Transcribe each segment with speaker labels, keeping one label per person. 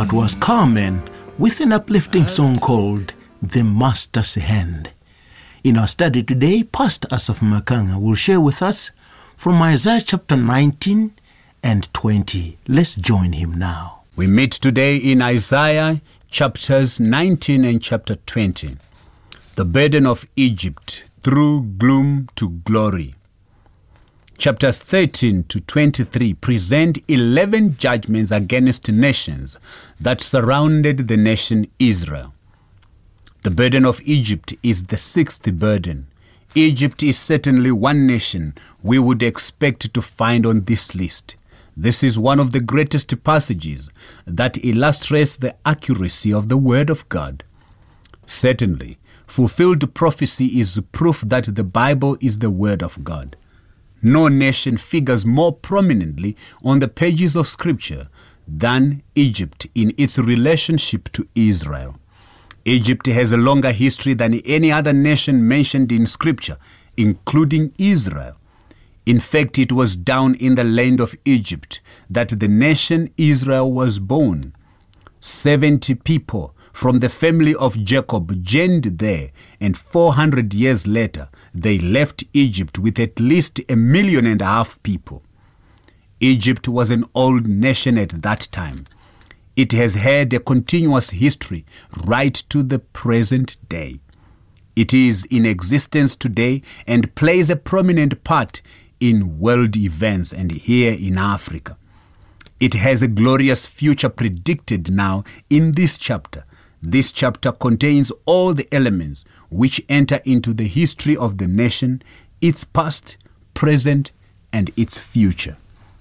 Speaker 1: That was Carmen with an uplifting song called The Master's Hand. In our study today, Pastor Asaph Makanga will share with us from Isaiah chapter 19 and 20. Let's join him now.
Speaker 2: We meet today in Isaiah chapters 19 and chapter 20. The burden of Egypt through gloom to glory. Chapters 13 to 23 present 11 judgments against nations that surrounded the nation Israel. The burden of Egypt is the sixth burden. Egypt is certainly one nation we would expect to find on this list. This is one of the greatest passages that illustrates the accuracy of the Word of God. Certainly, fulfilled prophecy is proof that the Bible is the Word of God. No nation figures more prominently on the pages of Scripture than Egypt in its relationship to Israel. Egypt has a longer history than any other nation mentioned in Scripture, including Israel. In fact, it was down in the land of Egypt that the nation Israel was born. 70 people from the family of Jacob journeyed there, and 400 years later, they left Egypt with at least 1.5 million people. Egypt was an old nation at that time. It has had a continuous history right to the present day. It is in existence today and plays a prominent part in world events and here in Africa. It has a glorious future predicted now in this chapter. This chapter contains all the elements which enter into the history of the nation, its past, present, and its future.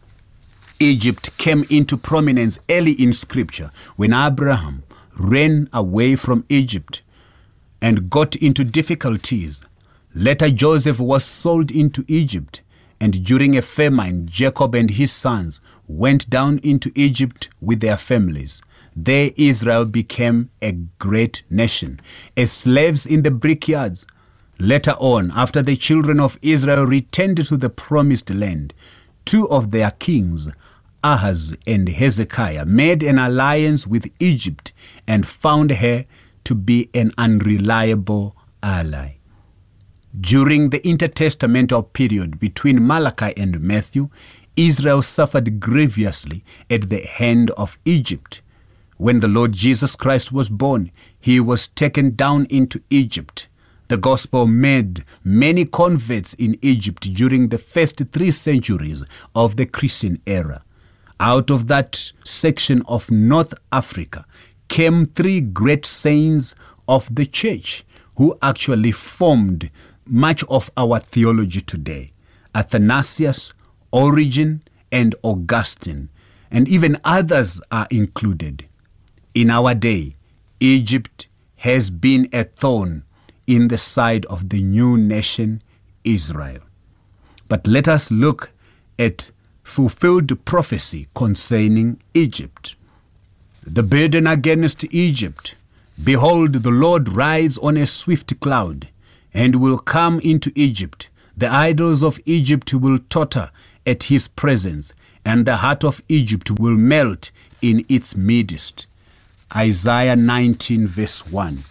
Speaker 2: Egypt came into prominence early in Scripture when Abraham ran away from Egypt and got into difficulties. Later, Joseph was sold into Egypt, and during a famine, Jacob and his sons went down into Egypt with their families. There Israel became a great nation, as slaves in the brickyards. Later on, after the children of Israel returned to the promised land, two of their kings, Ahaz and Hezekiah, made an alliance with Egypt and found her to be an unreliable ally. During the intertestamental period between Malachi and Matthew, Israel suffered grievously at the hand of Egypt. When the Lord Jesus Christ was born, he was taken down into Egypt. The gospel made many converts in Egypt during the first 3 centuries of the Christian era. Out of that section of North Africa came 3 great saints of the church who actually formed much of our theology today: Athanasius, Origen, and Augustine, and even others are included. In our day, Egypt has been a thorn in the side of the new nation Israel. But let us look at fulfilled prophecy concerning Egypt. The burden against Egypt. Behold, the Lord rides on a swift cloud and will come into Egypt. The idols of Egypt will totter at his presence, and the heart of Egypt will melt in its midst. Isaiah 19 verse 1.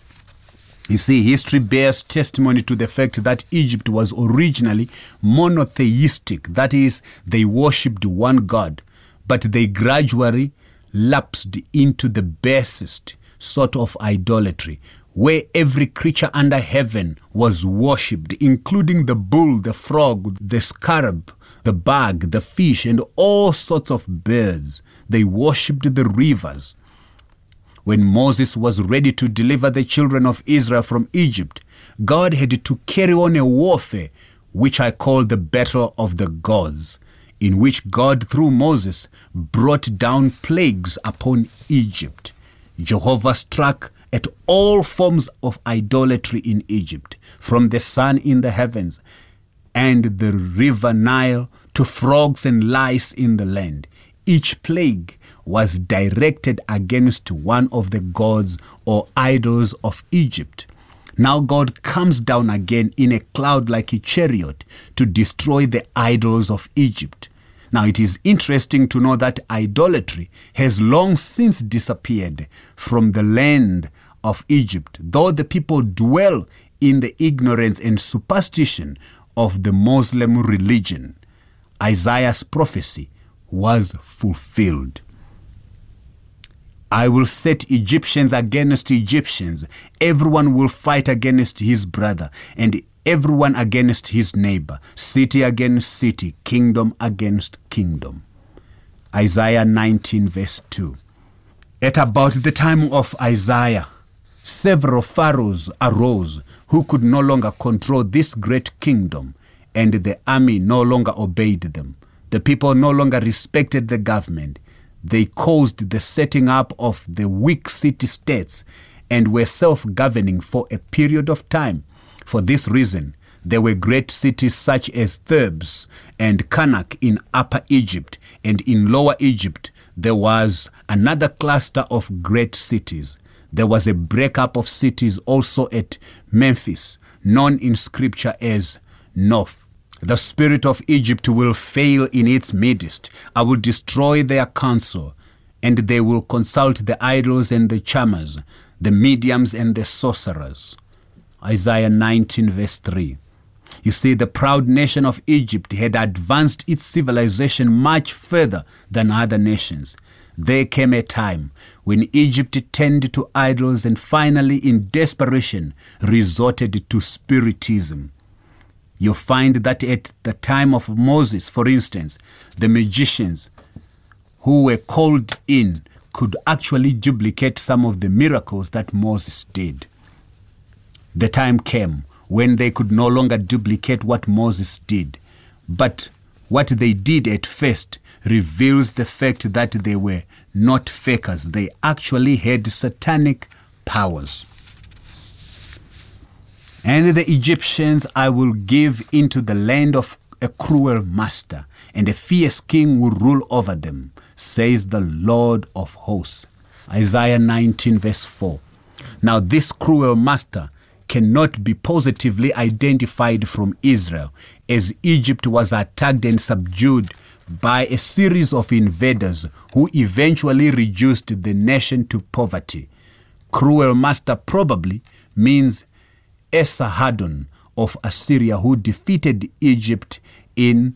Speaker 2: You see, history bears testimony to the fact that Egypt was originally monotheistic. That is, they worshipped one God, but they gradually lapsed into the basest sort of idolatry, where every creature under heaven was worshipped, including the bull, the frog, the scarab, the bug, the fish, and all sorts of birds. They worshipped the rivers. When Moses was ready to deliver the children of Israel from Egypt, God had to carry on a warfare, which I call the battle of the gods, in which God, through Moses, brought down plagues upon Egypt. Jehovah struck at all forms of idolatry in Egypt, from the sun in the heavens and the river Nile to frogs and lice in the land. Each plague was directed against one of the gods or idols of Egypt. Now God comes down again in a cloud like a chariot to destroy the idols of Egypt. Now, it is interesting to know that idolatry has long since disappeared from the land of Egypt, though the people dwell in the ignorance and superstition of the Muslim religion. Isaiah's prophecy was fulfilled. I will set Egyptians against Egyptians. Everyone will fight against his brother, and everyone against his neighbor, city against city, kingdom against kingdom. Isaiah 19 verse 2. At about the time of Isaiah, several pharaohs arose who could no longer control this great kingdom, and the army no longer obeyed them. The people no longer respected the government. They caused the setting up of the weak city-states and were self-governing for a period of time. For this reason, there were great cities such as Thebes and Karnak in Upper Egypt, and in Lower Egypt there was another cluster of great cities. There was a breakup of cities also at Memphis, known in scripture as Noph. The spirit of Egypt will fail in its midst. I will destroy their counsel, and they will consult the idols and the charmers, the mediums and the sorcerers. Isaiah 19 verse 3. You see, the proud nation of Egypt had advanced its civilization much further than other nations. There came a time when Egypt turned to idols and finally, in desperation, resorted to spiritism. You find that at the time of Moses, for instance, the magicians who were called in could actually duplicate some of the miracles that Moses did. The time came when they could no longer duplicate what Moses did, but what they did at first reveals the fact that they were not fakers. They actually had satanic powers. And the Egyptians I will give into the land of a cruel master, and a fierce king will rule over them, says the Lord of hosts. Isaiah 19 verse 4. Now this cruel master cannot be positively identified from Israel, as Egypt was attacked and subdued by a series of invaders who eventually reduced the nation to poverty. Cruel master probably means Esarhaddon of Assyria, who defeated Egypt in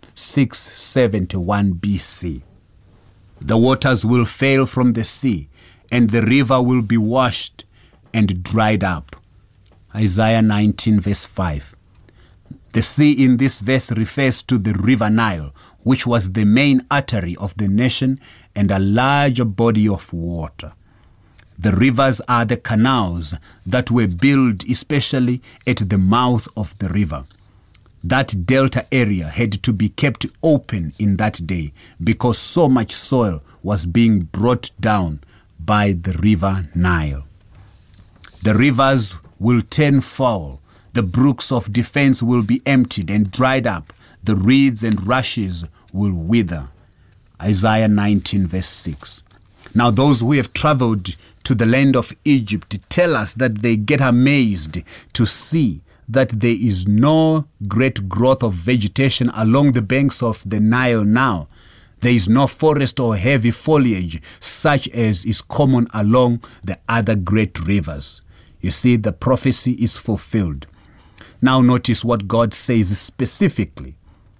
Speaker 2: 671 BC. The waters will fail from the sea, and the river will be washed and dried up. Isaiah 19 verse 5. The sea in this verse refers to the river Nile, which was the main artery of the nation and a larger body of water. The rivers are the canals that were built especially at the mouth of the river. That delta area had to be kept open in that day because so much soil was being brought down by the river Nile. The rivers will turn foul. The brooks of defense will be emptied and dried up. The reeds and rushes will wither. Isaiah 19 verse 6. Now those who have traveled to the land of Egypt tell us that they get amazed to see that there is no great growth of vegetation along the banks of the Nile now. There is no forest or heavy foliage such as is common along the other great rivers. You see, the prophecy is fulfilled. Now notice what God says specifically.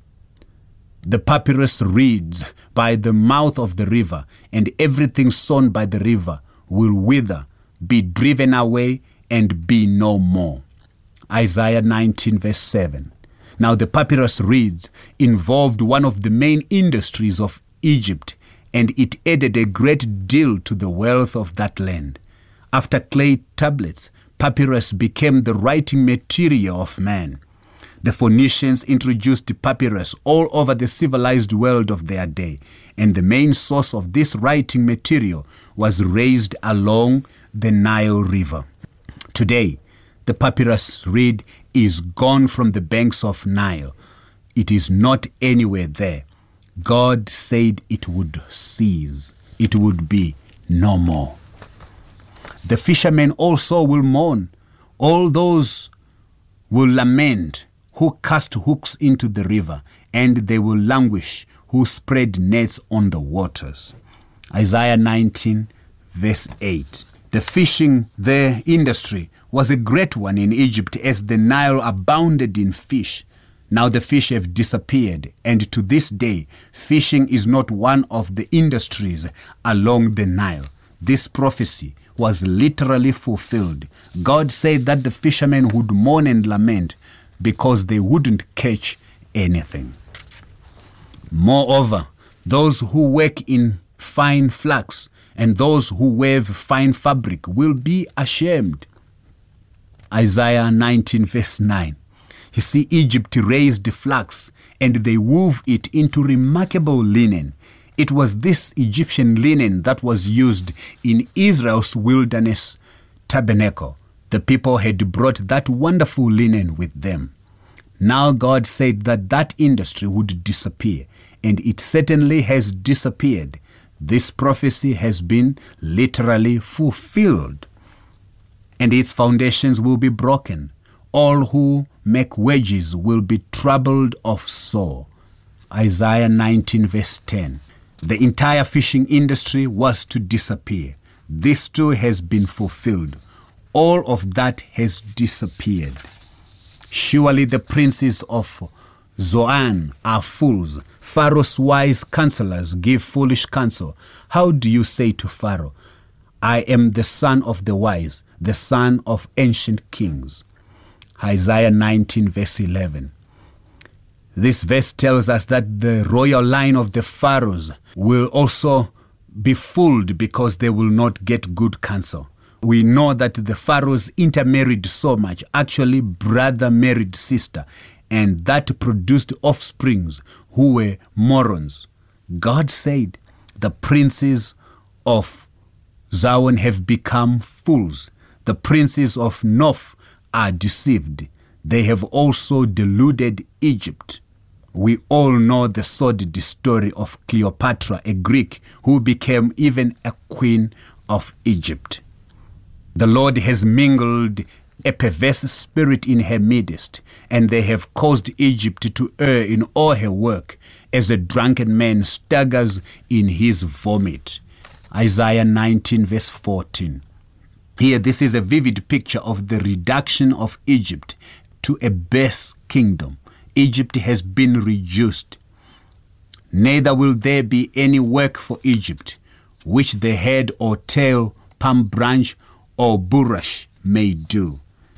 Speaker 2: The papyrus reeds by the mouth of the river, and everything sown by the river will wither, be driven away, and be no more. Isaiah 19 verse 7. Now the papyrus reed involved one of the main industries of Egypt, and it added a great deal to the wealth of that land. After clay tablets, papyrus became the writing material of man. The Phoenicians introduced papyrus all over the civilized world of their day, and the main source of this writing material was raised along the Nile River. Today, the papyrus reed is gone from the banks of Nile. It is not anywhere there. God said it would cease. It would be no more. The fishermen also will mourn. All those will lament who cast hooks into the river, and they will languish who spread nets on the waters. Isaiah 19 verse 8. The fishing there industry was a great one in Egypt as the Nile abounded in fish. Now the fish have disappeared, and to this day, fishing is not one of the industries along the Nile. This prophecy was literally fulfilled. God said that the fishermen would mourn and lament because they wouldn't catch anything. Moreover, those who work in fine flax and those who weave fine fabric will be ashamed. Isaiah 19 verse 9. You see, Egypt raised flax and they wove it into remarkable linen. It was this Egyptian linen that was used in Israel's wilderness tabernacle. The people had brought that wonderful linen with them. Now God said that that industry would disappear, and it certainly has disappeared. This prophecy has been literally fulfilled, and its foundations will be broken. All who make wages will be troubled of sore. Isaiah 19 verse 10. The entire fishing industry was to disappear. This too has been fulfilled. All of that has disappeared. Surely the princes of Zoan are fools. Pharaoh's wise counselors give foolish counsel. How do you say to Pharaoh, I am the son of the wise, the son of ancient kings? Isaiah 19 verse 11. This verse tells us that the royal line of the pharaohs will also be fooled because they will not get good counsel. We know that the pharaohs intermarried so much, actually brother married sister, and that produced offsprings who were morons. God said, the princes of Zoan have become fools. The princes of Noph are deceived. They have also deluded Egypt. We all know the sordid story of Cleopatra, a Greek who became even a queen of Egypt. The Lord has mingled a perverse spirit in her midst, and they have caused Egypt to err in all her work, as a drunken man staggers in his vomit. Isaiah 19 verse 14. Here, this is a vivid picture of the reduction of Egypt to a base kingdom. Egypt has been reduced. Neither will there be any work for Egypt, which the head or tail, palm branch, or bulrush may do.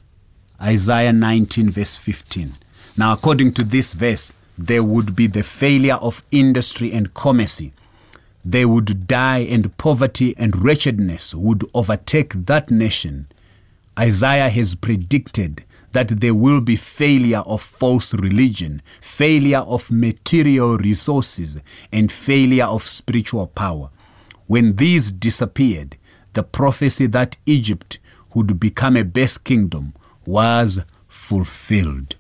Speaker 2: Isaiah 19 verse 15. Now, according to this verse, there would be the failure of industry and commerce. They would die, and poverty and wretchedness would overtake that nation. Isaiah has predicted that there will be failure of false religion, failure of material resources, and failure of spiritual power. When these disappeared, the prophecy that Egypt would become a base kingdom was fulfilled.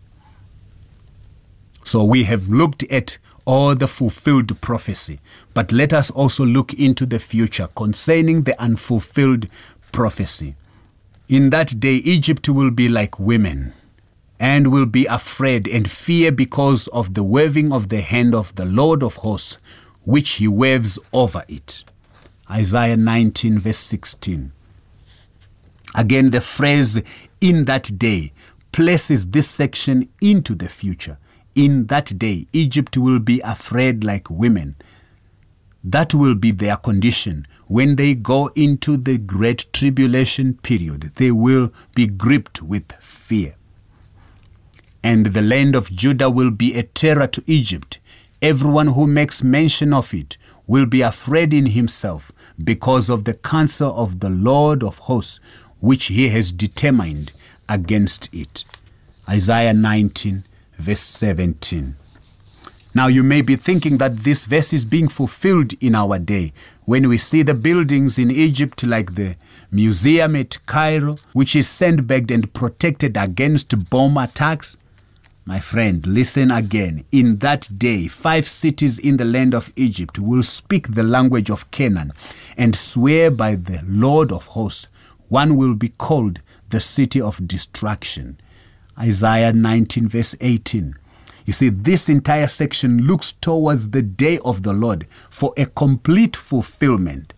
Speaker 2: So we have looked at all the fulfilled prophecy, but let us also look into the future concerning the unfulfilled prophecy. In that day, Egypt will be like women, and will be afraid and fear because of the waving of the hand of the Lord of hosts, which he waves over it. Isaiah 19 verse 16. Again, the phrase "in that day" places this section into the future. In that day, Egypt will be afraid like women. That will be their condition when they go into the great tribulation period. They will be gripped with fear. And the land of Judah will be a terror to Egypt. Everyone who makes mention of it will be afraid in himself because of the counsel of the Lord of hosts, which he has determined against it. Isaiah 19 verse 17. Now you may be thinking that this verse is being fulfilled in our day when we see the buildings in Egypt like the museum at Cairo, which is sandbagged and protected against bomb attacks. My friend, listen again. In that day, 5 cities in the land of Egypt will speak the language of Canaan and swear by the Lord of hosts. One will be called the city of destruction. Isaiah 19 verse 18. You see, this entire section looks towards the day of the Lord for a complete fulfillment.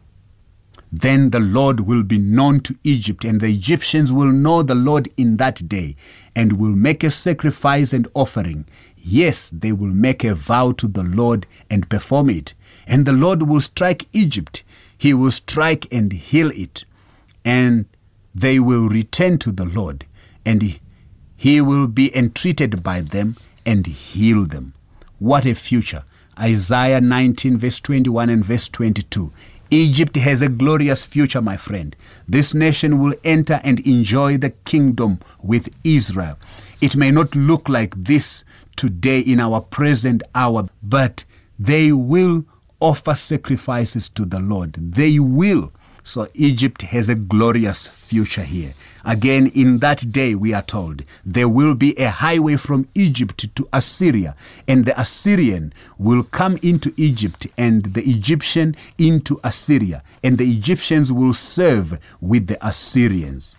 Speaker 2: Then the Lord will be known to Egypt, and the Egyptians will know the Lord in that day, and will make a sacrifice and offering. Yes, they will make a vow to the Lord and perform it. And the Lord will strike Egypt. He will strike and heal it. And they will return to the Lord, and He will be entreated by them and heal them. What a future. Isaiah 19 verse 21 and verse 22. Egypt has a glorious future, my friend. This nation will enter and enjoy the kingdom with Israel. It may not look like this today in our present hour, but they will offer sacrifices to the Lord. They will. So Egypt has a glorious future here. Again, in that day, we are told, there will be a highway from Egypt to Assyria, and the Assyrian will come into Egypt, and the Egyptian into Assyria, and the Egyptians will serve with the Assyrians.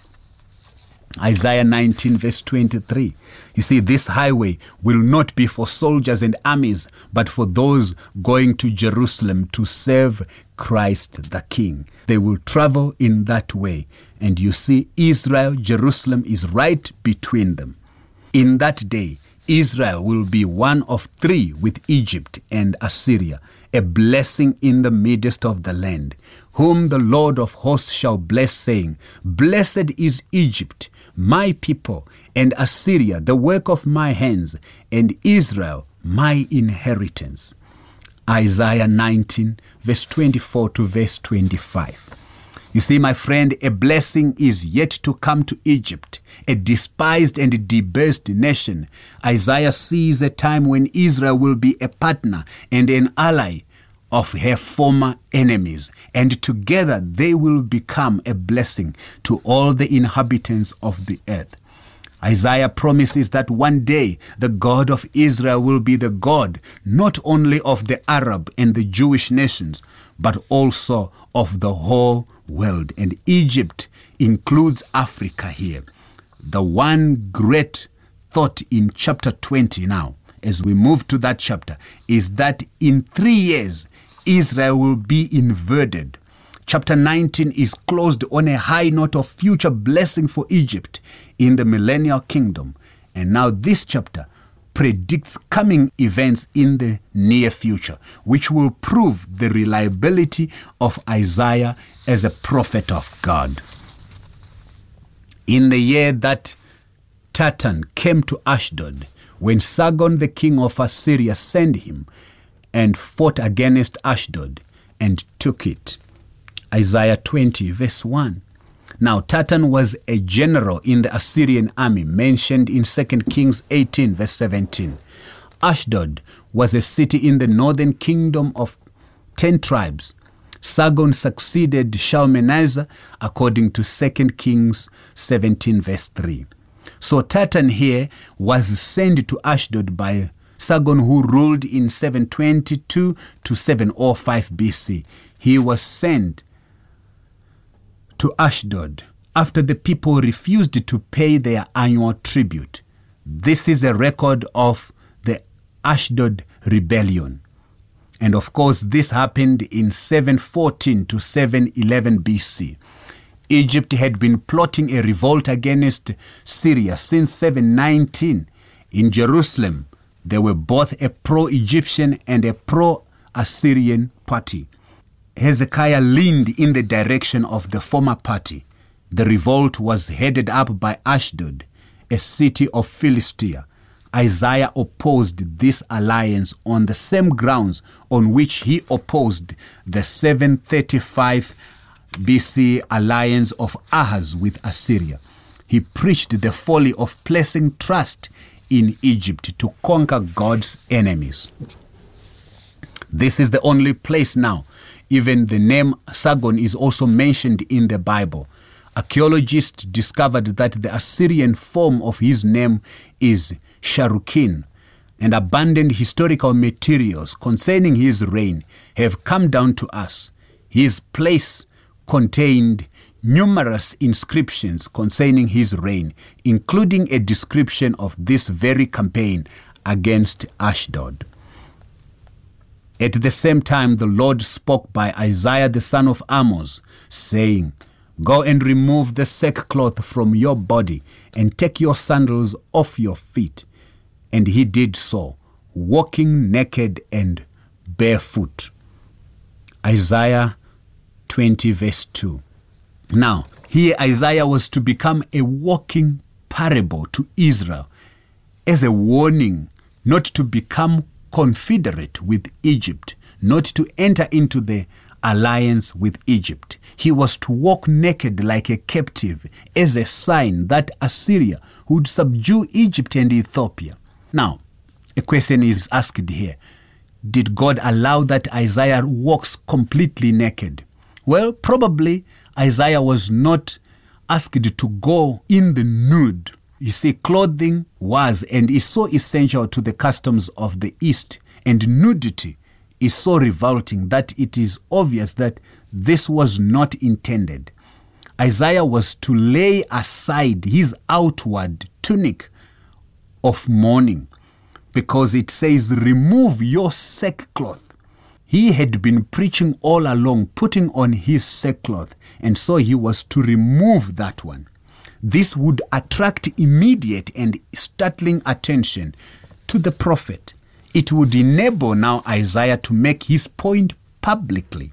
Speaker 2: Isaiah 19 verse 23. You see, this highway will not be for soldiers and armies, but for those going to Jerusalem to serve Christ the King. They will travel in that way. And you see, Israel, Jerusalem is right between them. In that day, Israel will be one of three with Egypt and Assyria, a blessing in the midst of the land, whom the Lord of hosts shall bless, saying, Blessed is Egypt, my people, and Assyria, the work of my hands, and Israel, my inheritance. Isaiah 19, verse 24 to verse 25. You see, my friend, a blessing is yet to come to Egypt, a despised and debased nation. Isaiah sees a time when Israel will be a partner and an ally of her former enemies, and together they will become a blessing to all the inhabitants of the earth. Isaiah promises that one day the God of Israel will be the God not only of the Arab and the Jewish nations, but also of the whole world. And Egypt includes Africa here. The one great thought in chapter 20 now, as we move to that chapter, is that in 3 years, Israel will be invaded. Chapter 19 is closed on a high note of future blessing for Egypt in the millennial kingdom. And now this chapter predicts coming events in the near future, which will prove the reliability of Isaiah as a prophet of God. In the year that Tartan came to Ashdod, when Sargon the king of Assyria sent him and fought against Ashdod and took it. Isaiah 20 verse 1. Now Tartan was a general in the Assyrian army mentioned in 2 Kings 18 verse 17. Ashdod was a city in the northern kingdom of 10 tribes. Sargon succeeded Shalmaneser according to 2 Kings 17 verse 3. So Tartan here was sent to Ashdod by Sargon, who ruled in 722 to 705 BC. He was sent to Ashdod after the people refused to pay their annual tribute. This is a record of the Ashdod rebellion. And of course, this happened in 714 to 711 BC. Egypt had been plotting a revolt against Syria since 719. In Jerusalem, there were both a pro-Egyptian and a pro-Assyrian party. Hezekiah leaned in the direction of the former party. The revolt was headed up by Ashdod, a city of Philistia. Isaiah opposed this alliance on the same grounds on which he opposed the 735 BC alliance of Ahaz with Assyria. He preached the folly of placing trust in Egypt to conquer God's enemies. This is the only place now. Even the name Sargon is also mentioned in the Bible. Archaeologists discovered that the Assyrian form of his name is Sharukin, and abundant historical materials concerning his reign have come down to us. His place contained numerous inscriptions concerning his reign, including a description of this very campaign against Ashdod. At the same time, the Lord spoke by Isaiah the son of Amos, saying, Go and remove the sackcloth from your body, and take your sandals off your feet. And he did so, walking naked and barefoot. Isaiah 20 verse 2. Now, here Isaiah was to become a walking parable to Israel as a warning not to become confederate with Egypt, not to enter into the alliance with Egypt. He was to walk naked like a captive as a sign that Assyria would subdue Egypt and Ethiopia. Now, a question is asked here. Did God allow that Isaiah walks completely naked? Well, probably Isaiah was not asked to go in the nude. You see, clothing was and is so essential to the customs of the East, and nudity is so revolting that it is obvious that this was not intended. Isaiah was to lay aside his outward tunic of mourning, because it says, remove your sackcloth. He had been preaching all along, putting on his sackcloth, and so he was to remove that one. This would attract immediate and startling attention to the prophet. It would enable now Isaiah to make his point publicly.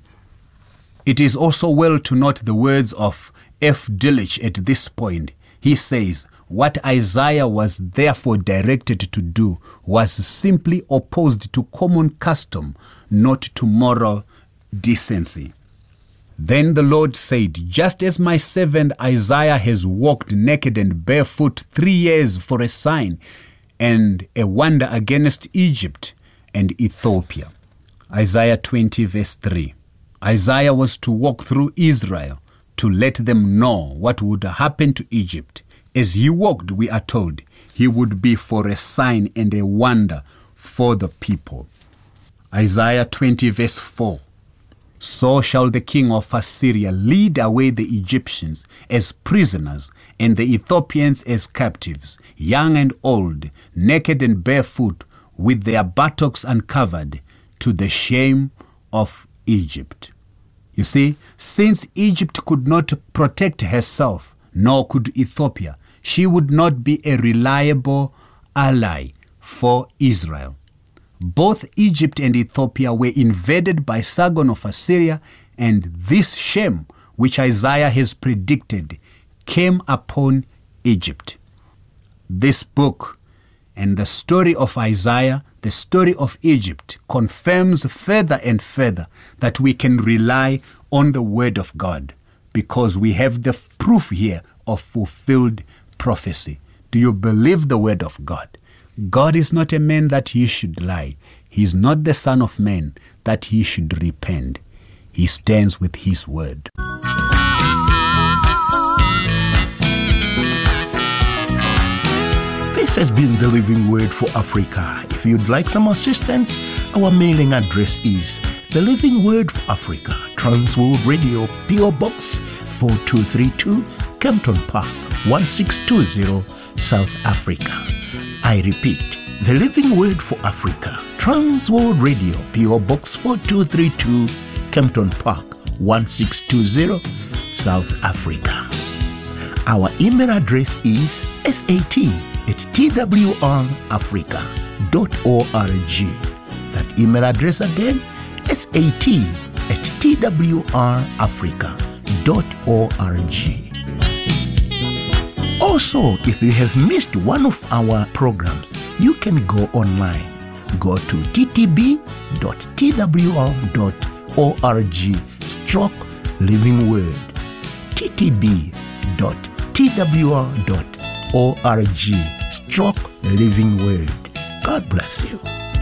Speaker 2: It is also well to note the words of F. Delitzsch at this point. He says, what Isaiah was therefore directed to do was simply opposed to common custom, not to moral decency. Then the Lord said, just as my servant Isaiah has walked naked and barefoot 3 years for a sign and a wonder against Egypt and Ethiopia. Isaiah 20 verse 3. Isaiah was to walk through Israel to let them know what would happen to Egypt. As he walked, we are told, he would be for a sign and a wonder for the people. Isaiah 20 verse 4. So shall the king of Assyria lead away the Egyptians as prisoners, and the Ethiopians as captives, young and old, naked and barefoot, with their buttocks uncovered, to the shame of Egypt. You see, since Egypt could not protect herself, nor could Ethiopia, she would not be a reliable ally for Israel. Both Egypt and Ethiopia were invaded by Sargon of Assyria, and this shame, which Isaiah has predicted, came upon Egypt. This book and the story of Isaiah, the story of Egypt, confirms further and further that we can rely on the word of God, because we have the proof here of fulfilled prophecy. Do you believe the word of God? God is not a man that he should lie. He is not the son of man that he should repent. He stands with his word.
Speaker 1: This has been the Living Word for Africa. If you'd like some assistance, our mailing address is The Living Word for Africa, Transworld Radio, P.O. Box 4232, Kempton Park, 1620, South Africa. I repeat, The Living Word for Africa, Transworld Radio, P.O. Box 4232, Kempton Park, 1620, South Africa. Our email address is sat@twrafrica.org. That email address again, sat@twrafrica.org. Also, if you have missed one of our programs, you can go online. Go to ttb.twr.org/Living Word. ttb.twr.org/Living Word. God bless you.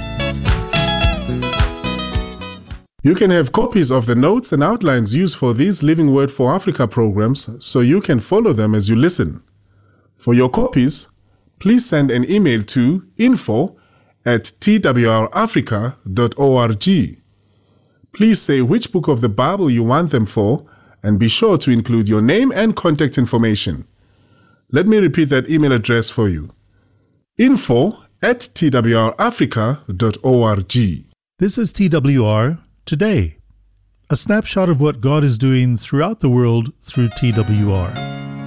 Speaker 3: You can have copies of the notes and outlines used for these Living Word for Africa programs, so you can follow them as you listen. For your copies, please send an email to info@twrafrica.org. Please say which book of the Bible you want them for, and be sure to include your name and contact information. Let me repeat that email address for you. info at twrafrica.org.
Speaker 4: This is TWR Today, a snapshot of what God is doing throughout the world through TWR.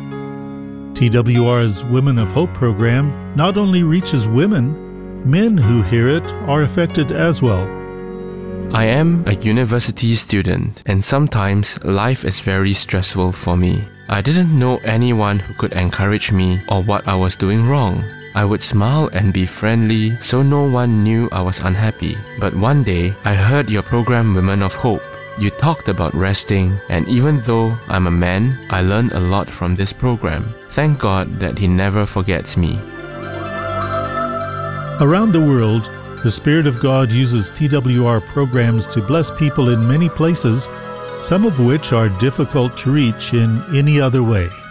Speaker 4: TWR's Women of Hope program not only reaches women, men who hear it are affected as well.
Speaker 5: I am a university student, and sometimes life is very stressful for me. I didn't know anyone who could encourage me or what I was doing wrong. I would smile and be friendly so no one knew I was unhappy. But one day, I heard your program Women of Hope. You talked about resting, and even though I'm a man, I learned a lot from this program. Thank God that He never forgets me.
Speaker 4: Around the world, the Spirit of God uses TWR programs to bless people in many places, some of which are difficult to reach in any other way.